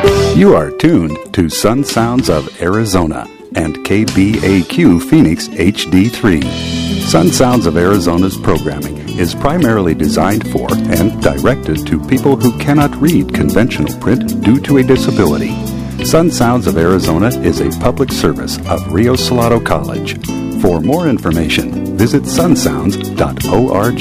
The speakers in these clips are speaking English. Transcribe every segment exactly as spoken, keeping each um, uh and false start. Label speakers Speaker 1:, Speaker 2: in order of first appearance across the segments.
Speaker 1: You are tuned to Sun Sounds of Arizona and K B A Q Phoenix H D three. Sun Sounds of Arizona's programming is primarily designed for and directed to people who cannot read conventional print due to a disability. Sun Sounds of Arizona is a public service of Rio Salado College. For more information, visit sun sounds dot org.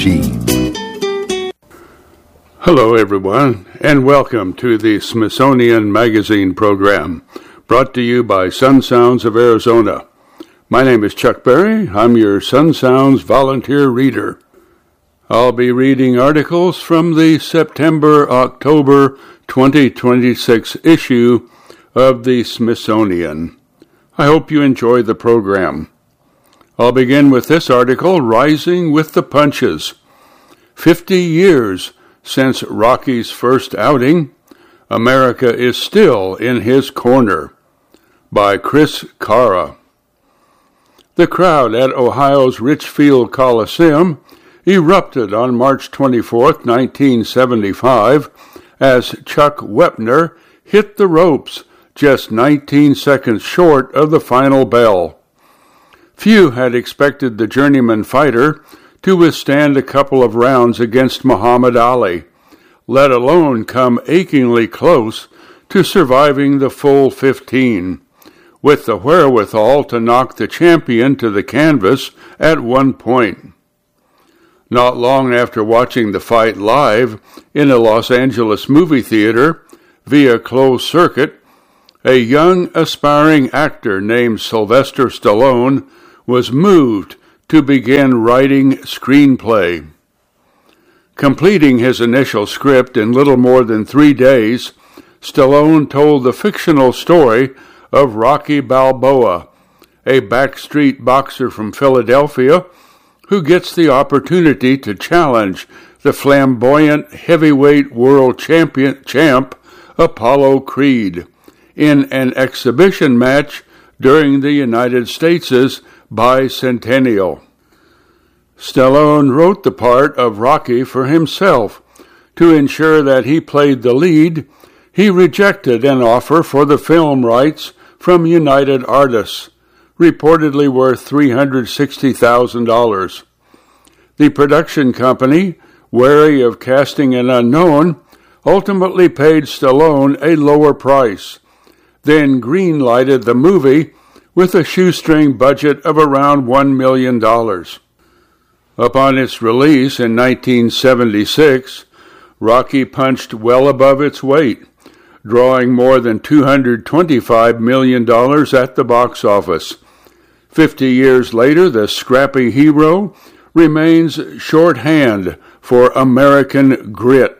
Speaker 2: Hello, everyone, and welcome to the Smithsonian Magazine program, brought to you by Sun Sounds of Arizona. My name is Chuck Berry. I'm your Sun Sounds volunteer reader. I'll be reading articles from the September-October twenty twenty-six issue of the Smithsonian. I hope you enjoy the program. I'll begin with this article, Rising with the Punches. Fifty years since Rocky's first outing, America is still in his corner, by Chris Cara. The crowd at Ohio's Richfield Coliseum erupted on March twenty-fourth, nineteen seventy-five, as Chuck Wepner hit the ropes just nineteen seconds short of the final bell. Few had expected the journeyman fighter to withstand a couple of rounds against Muhammad Ali, let alone come achingly close to surviving the full fifteen, with the wherewithal to knock the champion to the canvas at one point. Not long after watching the fight live in a Los Angeles movie theater via closed circuit, a young aspiring actor named Sylvester Stallone was moved to begin writing screenplay. Completing his initial script in little more than three days, Stallone told the fictional story of Rocky Balboa, a backstreet boxer from Philadelphia who gets the opportunity to challenge the flamboyant heavyweight world champion champ Apollo Creed in an exhibition match during the United States' bicentennial. Stallone wrote the part of Rocky for himself. To ensure that he played the lead, he rejected an offer for the film rights from United Artists, reportedly worth three hundred sixty thousand dollars. The production company, wary of casting an unknown, ultimately paid Stallone a lower price, then green-lighted the movie with a shoestring budget of around one million dollars. Upon its release in nineteen seventy-six, Rocky punched well above its weight, drawing more than two hundred twenty-five million dollars at the box office. Fifty years later, the scrappy hero remains shorthand for American grit.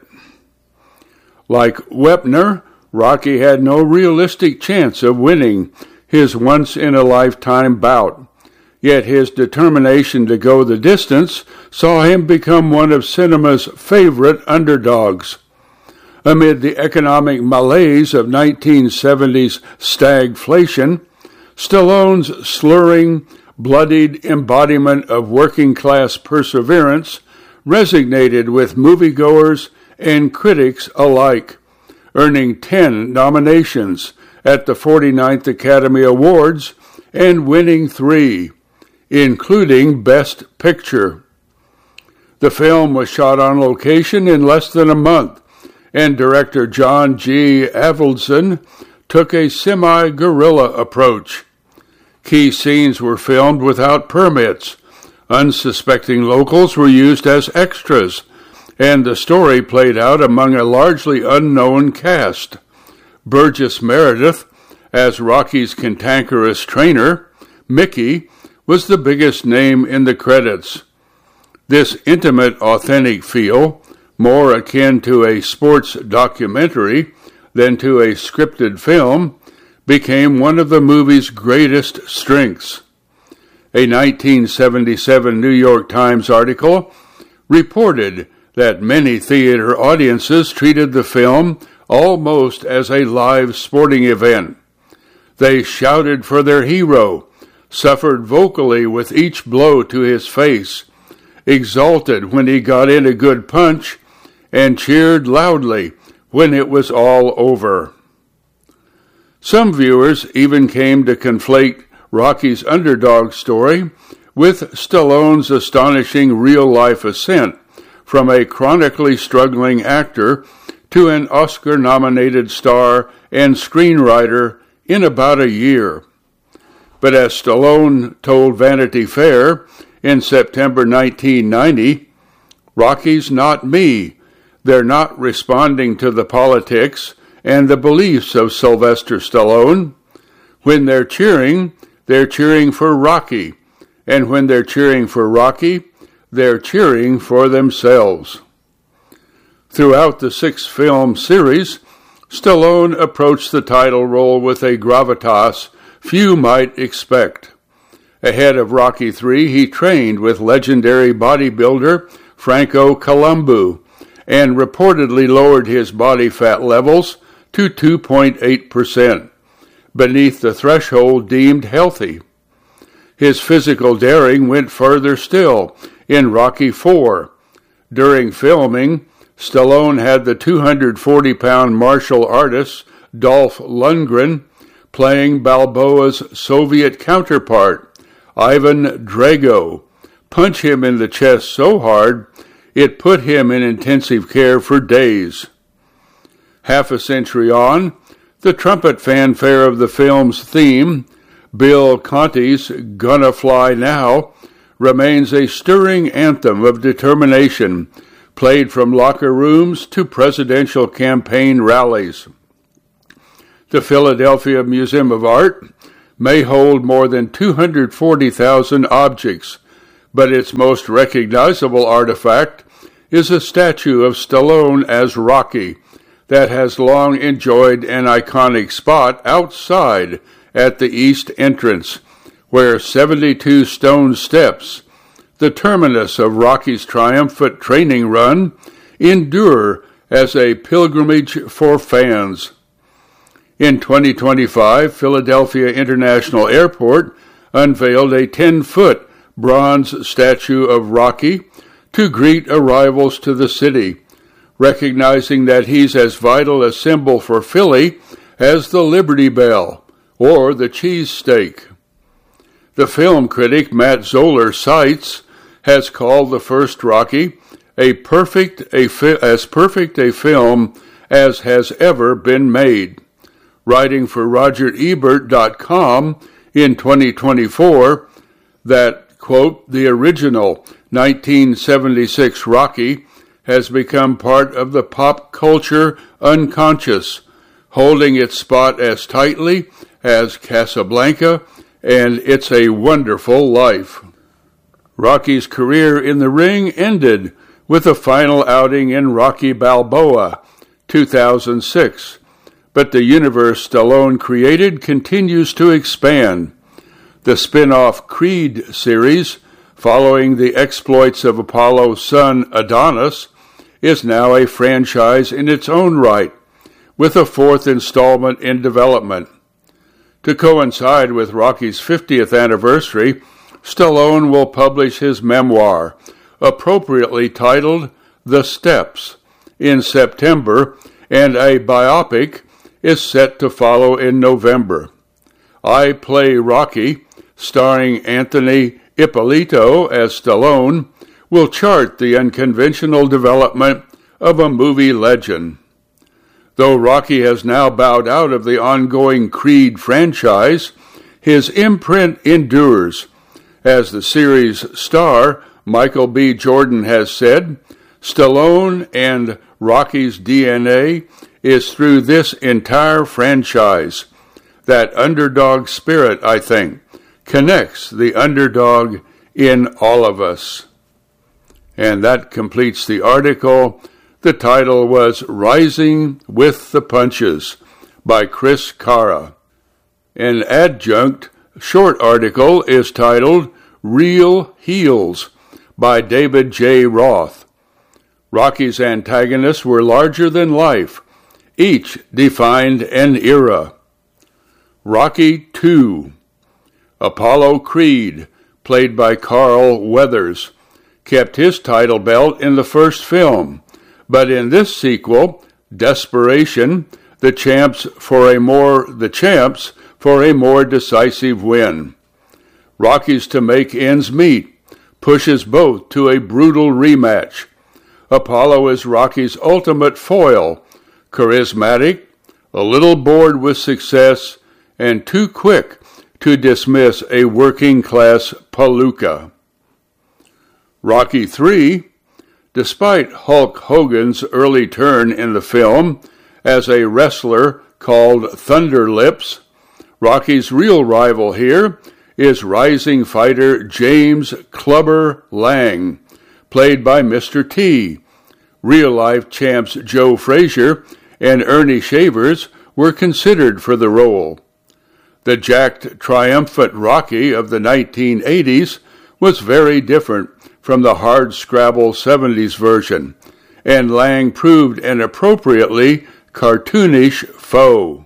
Speaker 2: Like Wepner, Rocky had no realistic chance of winning his once-in-a-lifetime bout, yet his determination to go the distance saw him become one of cinema's favorite underdogs. Amid the economic malaise of nineteen seventies stagflation, Stallone's slurring, bloodied embodiment of working-class perseverance resonated with moviegoers and critics alike, earning ten nominations at the forty-ninth Academy Awards and winning three, including Best Picture. The film was shot on location in less than a month, and director John G. Avildsen took a semi-guerrilla approach. Key scenes were filmed without permits. Unsuspecting locals were used as extras, and the story played out among a largely unknown cast. Burgess Meredith, as Rocky's cantankerous trainer, Mickey, was the biggest name in the credits. This intimate, authentic feel, more akin to a sports documentary than to a scripted film, became one of the movie's greatest strengths. A nineteen seventy-seven New York Times article reported that many theater audiences treated the film almost as a live sporting event. They shouted for their hero, suffered vocally with each blow to his face, exulted when he got in a good punch, and cheered loudly when it was all over. Some viewers even came to conflate Rocky's underdog story with Stallone's astonishing real-life ascent from a chronically struggling actor to an Oscar-nominated star and screenwriter in about a year. But as Stallone told Vanity Fair in September nineteen ninety, "Rocky's not me. They're not responding to the politics and the beliefs of Sylvester Stallone. When they're cheering, they're cheering for Rocky. And when they're cheering for Rocky, they're cheering for themselves." Throughout the six-film series, Stallone approached the title role with a gravitas few might expect. Ahead of Rocky three, he trained with legendary bodybuilder Franco Columbu and reportedly lowered his body fat levels to two point eight percent, beneath the threshold deemed healthy. His physical daring went further still in Rocky four. During filming, Stallone had the two hundred forty pound martial artist Dolph Lundgren playing Balboa's Soviet counterpart, Ivan Drago, punch him in the chest so hard it put him in intensive care for days. Half a century on, the trumpet fanfare of the film's theme, Bill Conti's "Gonna Fly Now," remains a stirring anthem of determination, played from locker rooms to presidential campaign rallies. The Philadelphia Museum of Art may hold more than two hundred forty thousand objects, but its most recognizable artifact is a statue of Stallone as Rocky that has long enjoyed an iconic spot outside at the east entrance, where seventy-two stone steps, the terminus of Rocky's triumphant training run, endure as a pilgrimage for fans. In twenty twenty-five, Philadelphia International Airport unveiled a ten-foot bronze statue of Rocky to greet arrivals to the city, recognizing that he's as vital a symbol for Philly as the Liberty Bell or the cheesesteak. The film critic Matt Zoller cites has called the first Rocky a perfect a fi- as perfect a film as has ever been made, writing for Roger Ebert dot com in twenty twenty-four that, quote, "the original nineteen seventy-six Rocky has become part of the pop culture unconscious, holding its spot as tightly as Casablanca and It's a Wonderful Life." Rocky's career in the ring ended with a final outing in Rocky Balboa, two thousand six, but the universe Stallone created continues to expand. The spin-off Creed series, following the exploits of Apollo's son Adonis, is now a franchise in its own right, with a fourth installment in development. To coincide with Rocky's fiftieth anniversary, Stallone will publish his memoir, appropriately titled The Steps, in September, and a biopic is set to follow in November. I Play Rocky, starring Anthony Ippolito as Stallone, will chart the unconventional development of a movie legend. Though Rocky has now bowed out of the ongoing Creed franchise, his imprint endures. As the series' star, Michael B. Jordan, has said, Stallone and Rocky's D N A is through this entire franchise. That underdog spirit, I think, connects the underdog in all of us. And that completes the article. The title was Rising with the Punches by Chris Cara. An adjunct short article is titled Real Heels by David J. Roth. Rocky's antagonists were larger than life. Each defined an era. Rocky two. Apollo Creed, played by Carl Weathers, kept his title belt in the first film, but in this sequel, Desperation, the champs for a more the champs for a more decisive win. Rocky's to make ends meet pushes both to a brutal rematch. Apollo is Rocky's ultimate foil, charismatic, a little bored with success, and too quick to dismiss a working-class palooka. Rocky three, despite Hulk Hogan's early turn in the film as a wrestler called Thunder Lips, Rocky's real rival here is rising fighter James Clubber Lang, played by Mister T. Real-life champs Joe Frazier and Ernie Shavers were considered for the role. The jacked, triumphant Rocky of the nineteen eighties was very different from the hard-scrabble seventies version, and Lang proved an appropriately cartoonish foe.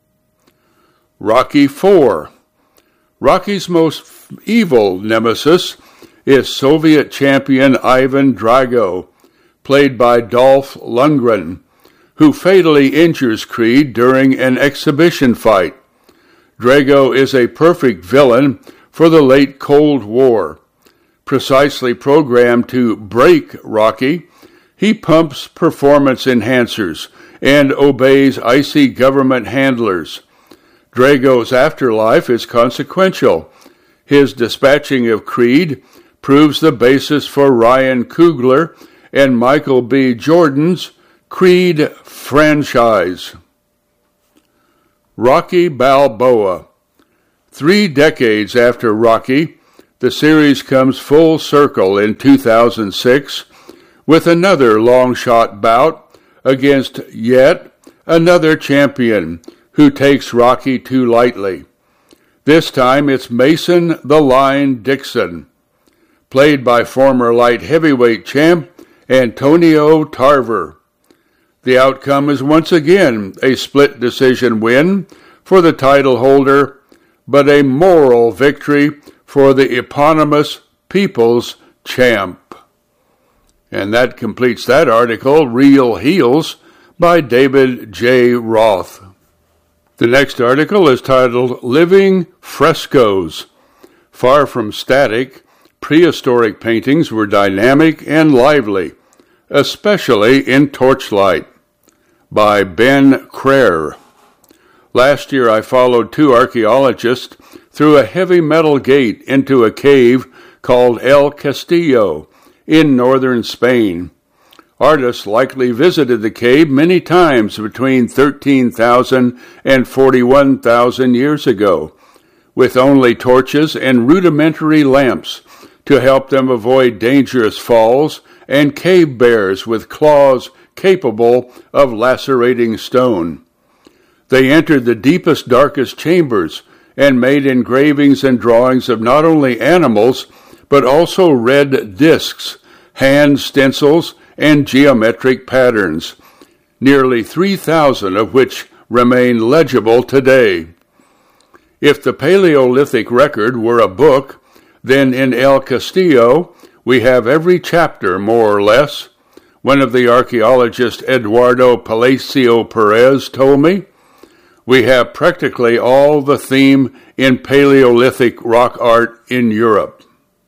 Speaker 2: Rocky four. Rocky's most evil nemesis is Soviet champion Ivan Drago, played by Dolph Lundgren, who fatally injures Creed during an exhibition fight. Drago is a perfect villain for the late Cold War. Precisely programmed to break Rocky, he pumps performance enhancers and obeys icy government handlers. Drago's afterlife is consequential. His dispatching of Creed proves the basis for Ryan Coogler and Michael B. Jordan's Creed franchise. Rocky Balboa. Three decades after Rocky, the series comes full circle in two thousand six with another long-shot bout against yet another champion who takes Rocky too lightly. This time it's Mason the Line Dixon, played by former light heavyweight champ Antonio Tarver. The outcome is once again a split decision win for the title holder, but a moral victory for the eponymous People's Champ. And that completes that article, Real Heels, by David J. Roth. The next article is titled Living Frescoes. Far from static, prehistoric paintings were dynamic and lively, especially in torchlight, by Ben Crair. Last year I followed two archaeologists through a heavy metal gate into a cave called El Castillo in northern Spain. Artists likely visited the cave many times between thirteen thousand and forty-one thousand years ago, with only torches and rudimentary lamps to help them avoid dangerous falls and cave bears with claws capable of lacerating stone. They entered the deepest, darkest chambers and made engravings and drawings of not only animals, but also red discs, hand stencils, and geometric patterns, nearly three thousand of which remain legible today. If the Paleolithic record were a book, then in El Castillo we have every chapter, more or less. One of the archaeologists, Eduardo Palacio Perez, told me, we have practically all the theme in Paleolithic rock art in Europe.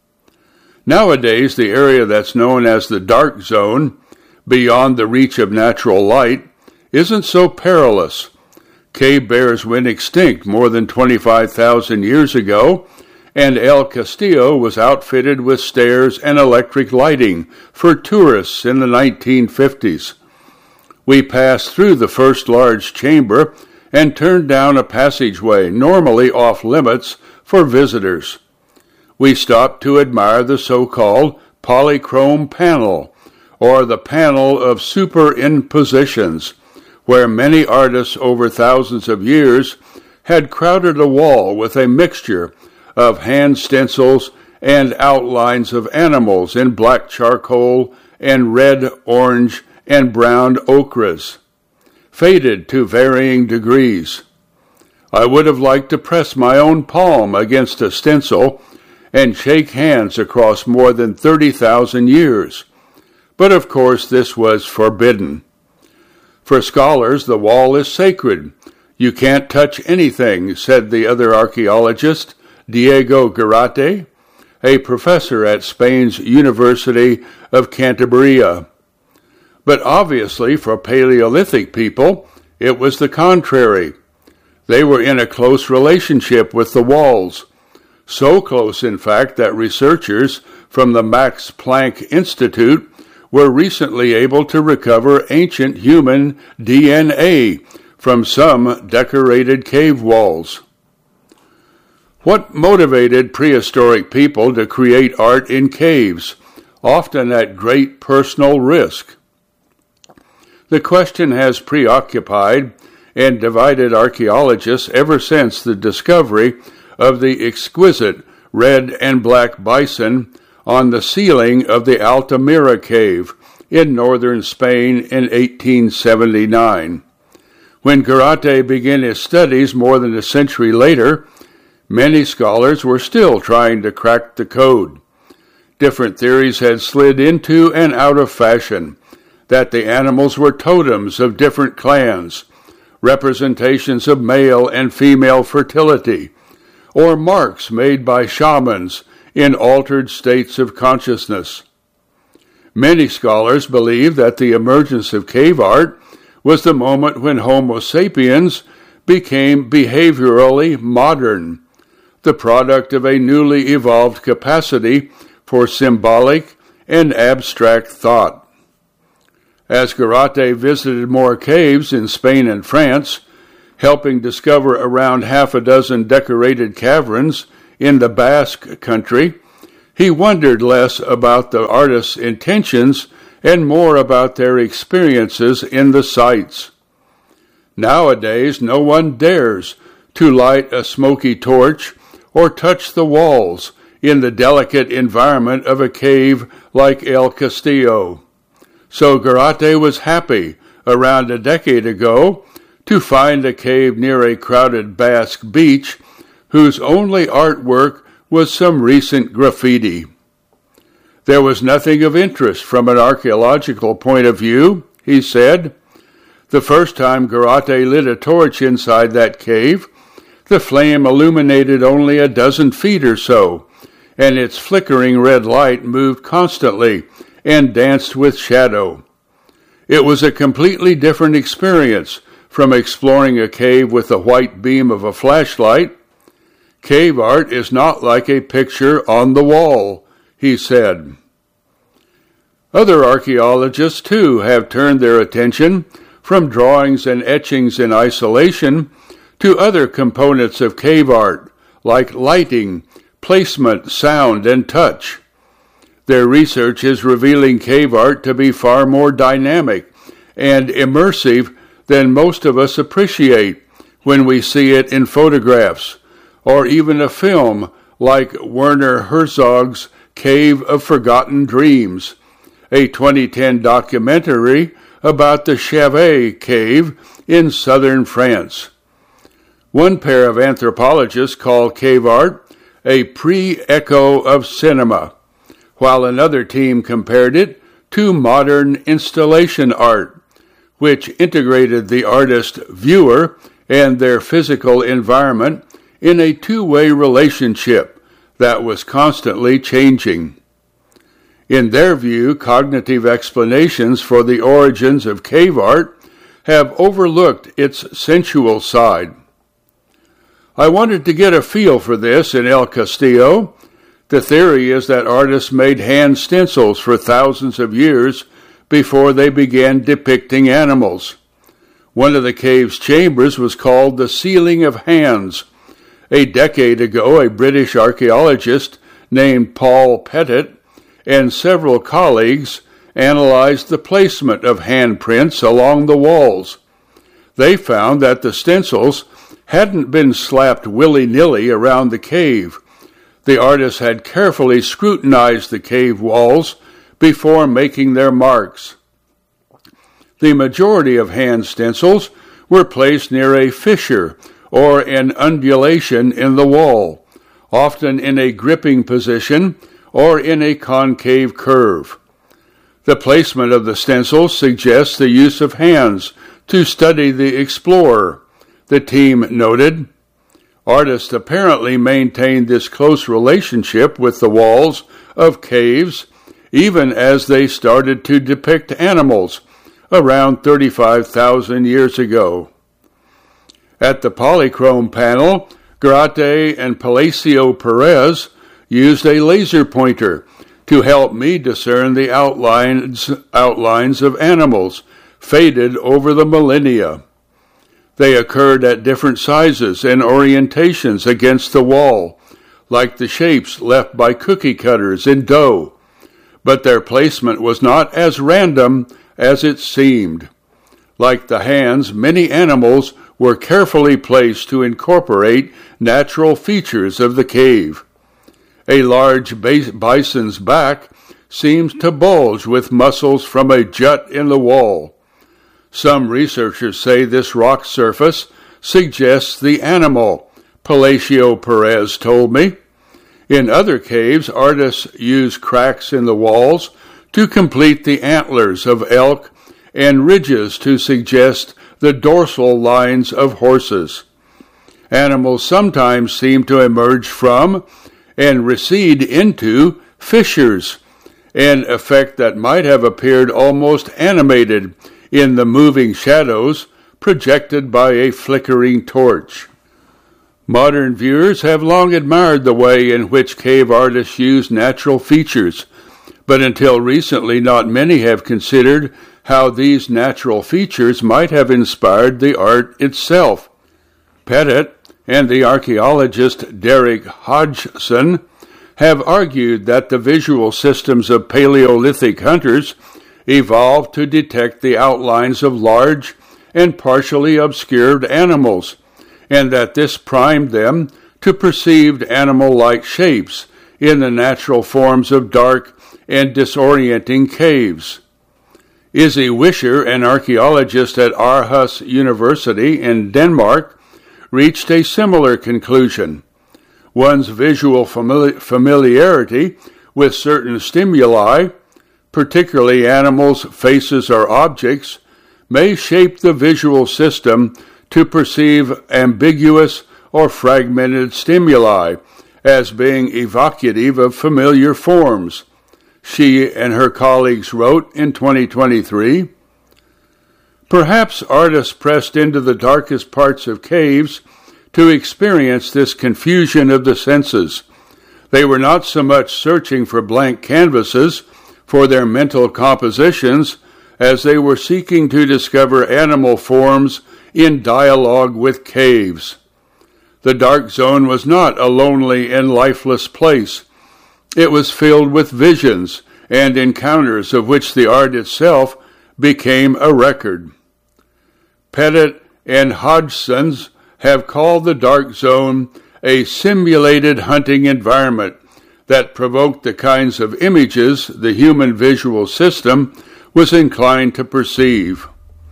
Speaker 2: Nowadays, the area that's known as the Dark Zone, beyond the reach of natural light, isn't so perilous. Cave bears went extinct more than twenty-five thousand years ago, and El Castillo was outfitted with stairs and electric lighting for tourists in the nineteen fifties. We passed through the first large chamber and turned down a passageway normally off limits for visitors. We stopped to admire the so-called polychrome panel, or the panel of superimpositions, where many artists over thousands of years had crowded a wall with a mixture of hand stencils and outlines of animals in black charcoal and red, orange, and brown ochres, faded to varying degrees. I would have liked to press my own palm against a stencil and shake hands across more than thirty thousand years, but of course this was forbidden. For scholars, the wall is sacred. You can't touch anything, said the other archaeologist, Diego Garate, a professor at Spain's University of Cantabria. But obviously, for Paleolithic people, it was the contrary. They were in a close relationship with the walls. So close, in fact, that researchers from the Max Planck Institute were recently able to recover ancient human D N A from some decorated cave walls. What motivated prehistoric people to create art in caves, often at great personal risk? The question has preoccupied and divided archaeologists ever since the discovery of the exquisite red and black bison on the ceiling of the Altamira cave in northern Spain in eighteen seventy-nine. When Garate began his studies more than a century later, many scholars were still trying to crack the code. Different theories had slid into and out of fashion, that the animals were totems of different clans, representations of male and female fertility, or marks made by shamans in altered states of consciousness. Many scholars believe that the emergence of cave art was the moment when Homo sapiens became behaviorally modern, the product of a newly evolved capacity for symbolic and abstract thought. As Garate visited more caves in Spain and France, helping discover around half a dozen decorated caverns in the Basque country, he wondered less about the artists' intentions and more about their experiences in the sites. Nowadays, no one dares to light a smoky torch or touch the walls in the delicate environment of a cave like El Castillo. So Garate was happy, around a decade ago, to find a cave near a crowded Basque beach whose only artwork was some recent graffiti. There was nothing of interest from an archaeological point of view, he said. The first time Garate lit a torch inside that cave, the flame illuminated only a dozen feet or so, and its flickering red light moved constantly and danced with shadow. It was a completely different experience from exploring a cave with the white beam of a flashlight. Cave art is not like a picture on the wall, he said. Other archaeologists, too, have turned their attention from drawings and etchings in isolation to other components of cave art, like lighting, placement, sound, and touch. Their research is revealing cave art to be far more dynamic and immersive than most of us appreciate when we see it in photographs, or even a film like Werner Herzog's Cave of Forgotten Dreams, a twenty ten documentary about the Chauvet Cave in southern France. One pair of anthropologists call cave art a pre-echo of cinema, while another team compared it to modern installation art, which integrated the artist viewer and their physical environment in a two-way relationship that was constantly changing. In their view, cognitive explanations for the origins of cave art have overlooked its sensual side. I wanted to get a feel for this in El Castillo. The theory is that artists made hand stencils for thousands of years before they began depicting animals. One of the cave's chambers was called the Ceiling of Hands. A decade ago, a British archaeologist named Paul Pettit and several colleagues analyzed the placement of handprints along the walls. They found that the stencils hadn't been slapped willy-nilly around the cave. The artists had carefully scrutinized the cave walls before making their marks. The majority of hand stencils were placed near a fissure or an undulation in the wall, often in a gripping position or in a concave curve. The placement of the stencils suggests the use of hands to study the explorer, the team noted. Artists apparently maintained this close relationship with the walls of caves even as they started to depict animals around thirty-five thousand years ago. At the polychrome panel, Garate and Palacio Perez used a laser pointer to help me discern the outlines, outlines of animals faded over the millennia. They occurred at different sizes and orientations against the wall, like the shapes left by cookie cutters in dough, but their placement was not as random as it seemed. Like the hands, many animals were carefully placed to incorporate natural features of the cave. A large bison's back seems to bulge with muscles from a jut in the wall. Some researchers say this rock surface suggests the animal, Palacio Perez told me. In other caves, artists use cracks in the walls to complete the antlers of elk and ridges to suggest the dorsal lines of horses. Animals sometimes seem to emerge from and recede into fissures, an effect that might have appeared almost animated in the moving shadows projected by a flickering torch. Modern viewers have long admired the way in which cave artists use natural features, but until recently not many have considered how these natural features might have inspired the art itself. Pettit and the archaeologist Derek Hodgson have argued that the visual systems of Paleolithic hunters evolved to detect the outlines of large and partially obscured animals, and that this primed them to perceive animal-like shapes in the natural forms of dark and disorienting caves. Izzy Wischer, an archaeologist at Aarhus University in Denmark, reached a similar conclusion. One's visual famili- familiarity with certain stimuli, particularly animals, faces, or objects, may shape the visual system to perceive ambiguous or fragmented stimuli as being evocative of familiar forms, she and her colleagues wrote in twenty twenty-three. Perhaps artists pressed into the darkest parts of caves to experience this confusion of the senses. They were not so much searching for blank canvases for their mental compositions as they were seeking to discover animal forms in dialogue with caves. The dark zone was not a lonely and lifeless place. It was filled with visions and encounters of which the art itself became a record. Pettit and Hodgson's have called the dark zone a simulated hunting environment that provoked the kinds of images the human visual system was inclined to perceive.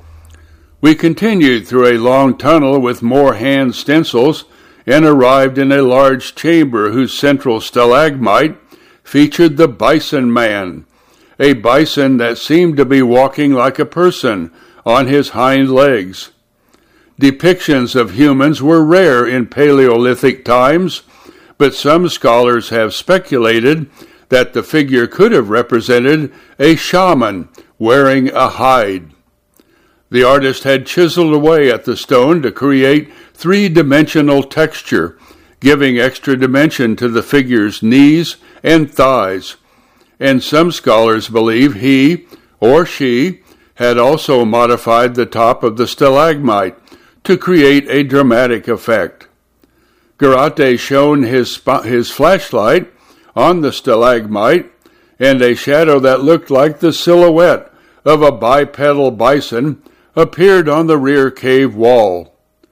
Speaker 2: We continued through a long tunnel with more hand stencils and arrived in a large chamber whose central stalagmite featured the Bison Man, a bison that seemed to be walking like a person on his hind legs. Depictions of humans were rare in Paleolithic times, but some scholars have speculated that the figure could have represented a shaman wearing a hide. The artist had chiseled away at the stone to create three-dimensional texture, giving extra dimension to the figure's knees and thighs, and some scholars believe he, or she, had also modified the top of the stalagmite to create a dramatic effect. Garate shone his, sp- his flashlight on the stalagmite, and a shadow that looked like the silhouette of a bipedal bison appeared on the rear cave wall.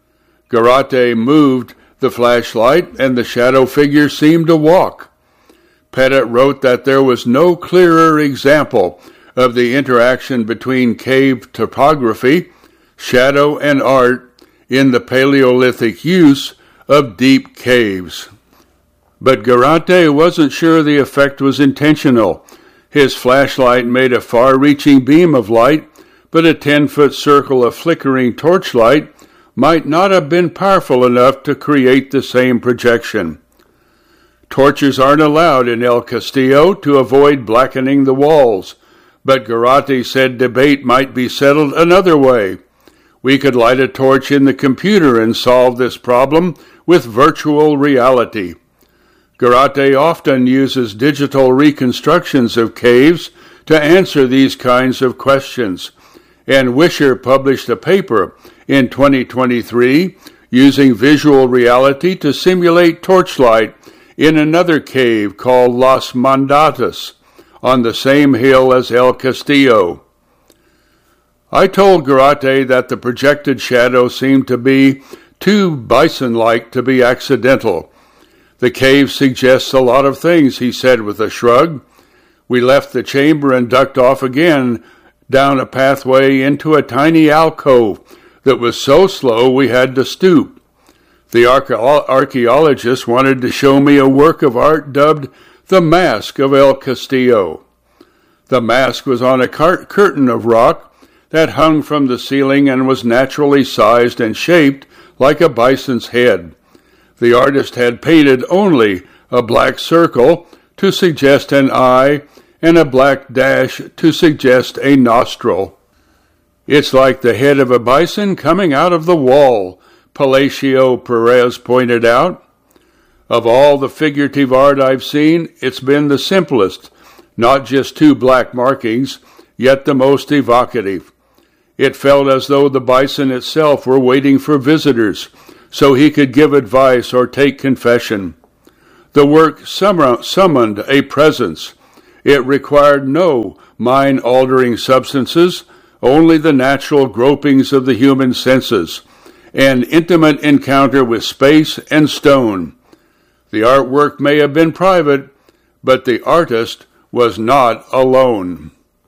Speaker 2: Garate moved the flashlight, and the shadow figure seemed to walk. Pettit wrote that there was no clearer example of the interaction between cave topography, shadow, and art in the Paleolithic use of deep caves. But Garate wasn't sure the effect was intentional. His flashlight made a far-reaching beam of light, but a ten-foot circle of flickering torchlight might not have been powerful enough to create the same projection. Torches aren't allowed in El Castillo to avoid blackening the walls, but Garate said debate might be settled another way. We could light a torch in the computer and solve this problem with virtual reality. Garate often uses digital reconstructions of caves to answer these kinds of questions, and Wisher published a paper in twenty twenty-three using visual reality to simulate torchlight in another cave called Las Mandatas on the same hill as El Castillo. I told Garate that the projected shadow seemed to be too bison-like to be accidental. The cave suggests a lot of things, he said with a shrug. We left the chamber and ducked off again down a pathway into a tiny alcove that was so slow we had to stoop. The archae- archaeologist wanted to show me a work of art dubbed The Mask of El Castillo. The mask was on a car- curtain of rock that hung from the ceiling and was naturally sized and shaped like a bison's head. The artist had painted only a black circle to suggest an eye and a black dash to suggest a nostril. It's like the head of a bison coming out of the wall, Palacio Perez pointed out. Of all the figurative art I've seen, it's been the simplest, not just two black markings, yet the most evocative. It felt as though the bison itself were waiting for visitors, so he could give advice or take confession. The work summoned a presence. It required no mind-altering substances, only the natural gropings of the human senses, an intimate encounter with space and stone. The artwork may have been private, but the artist was not alone.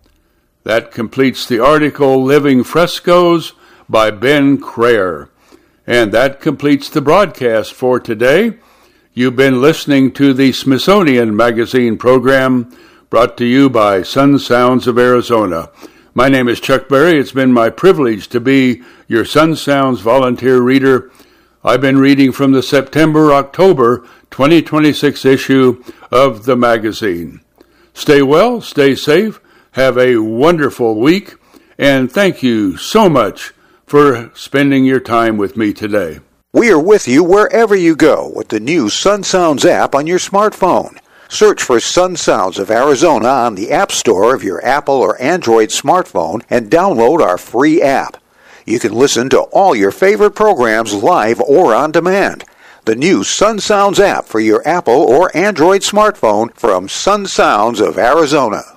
Speaker 2: That completes the article Living Frescoes by Ben Crayer. And that completes the broadcast for today. You've been listening to the Smithsonian Magazine program brought to you by Sun Sounds of Arizona. My name is Chuck Berry. It's been my privilege to be your Sun Sounds volunteer reader. I've been reading from the September-October twenty twenty-six issue of the magazine. Stay well, stay safe, have a wonderful week, and thank you so much for spending your time with me today.
Speaker 3: We are with you wherever you go with the new Sun Sounds app on your smartphone. Search for Sun Sounds of Arizona on the App Store of your Apple or Android smartphone and download our free app. You can listen to all your favorite programs live or on demand. The new Sun Sounds app for your Apple or Android smartphone from Sun Sounds of Arizona.